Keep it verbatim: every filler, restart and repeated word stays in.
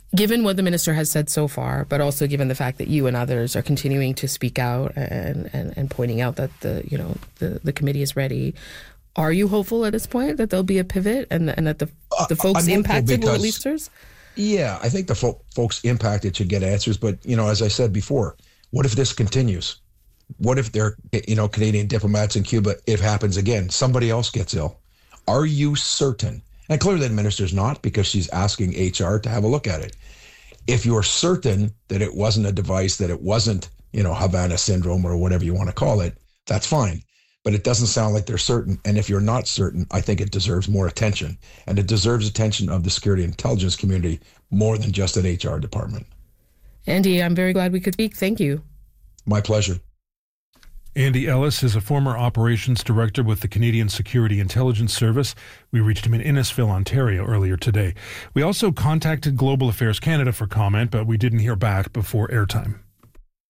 Given what the minister has said so far, but also given the fact that you and others are continuing to speak out and, and, and pointing out that the you know the, the committee is ready, are you hopeful at this point that there'll be a pivot and, and that the the folks uh, impacted because, will at least answers? Yeah, I think the fo- folks impacted should get answers. But, you know, as I said before, what if this continues? What if there, you know, Canadian diplomats in Cuba, it happens again, somebody else gets ill? Are you certain? And clearly the minister's not, because she's asking H R to have a look at it. If you're certain that it wasn't a device, that it wasn't, you know, Havana syndrome or whatever you want to call it, that's fine. But it doesn't sound like they're certain. And if you're not certain, I think it deserves more attention. And it deserves attention of the security and intelligence community more than just an H R department. Andy, I'm very glad we could speak. Thank you. My pleasure. Andy Ellis is a former operations director with the Canadian Security Intelligence Service. We reached him in Innisfil, Ontario earlier today. We also contacted Global Affairs Canada for comment, but we didn't hear back before airtime.